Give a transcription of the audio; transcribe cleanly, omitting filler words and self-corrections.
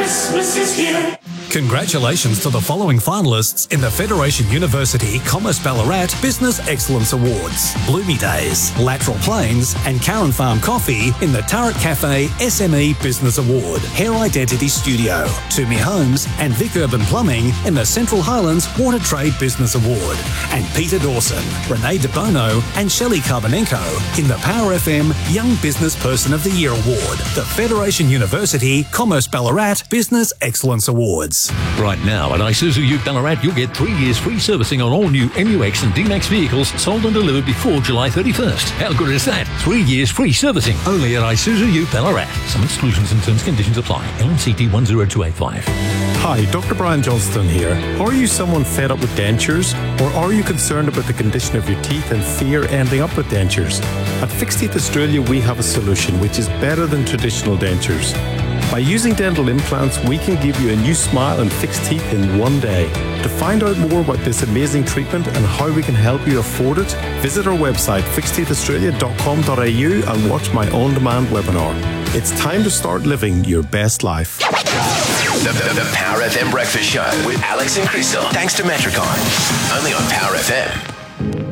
Christmas is here. Congratulations to the following finalists in the Federation University Commerce Ballarat Business Excellence Awards: Bloomy Days, Lateral Plains and Karen Farm Coffee in the Turret Cafe SME Business Award, Hair Identity Studio, Toomey Homes and Vic Urban Plumbing in the Central Highlands Water Trade Business Award, and Peter Dawson, Renee De Bono and Shelley Carbonenko in the Power FM Young Business Person of the Year Award, the Federation University Commerce Ballarat Business Excellence Awards. Right now at Isuzu Ute Ballarat, you'll get 3 years free servicing on all new MUX and D-Max vehicles sold and delivered before July 31st. How good is that? 3 years free servicing only at Isuzu Ute Ballarat. Some exclusions and terms and conditions apply. LMCT 10285. Hi, Dr. Brian Johnston here. Are you someone fed up with dentures? Or are you concerned about the condition of your teeth and fear ending up with dentures? At Fixed Teeth Australia, we have a solution which is better than traditional dentures. By using dental implants, we can give you a new smile and fixed teeth in one day. To find out more about this amazing treatment and how we can help you afford it, visit our website fixedteethaustralia.com.au and watch my on-demand webinar. It's time to start living your best life. The Power FM Breakfast Show with Alex and Crystal. Thanks to Metricon. Only on Power FM.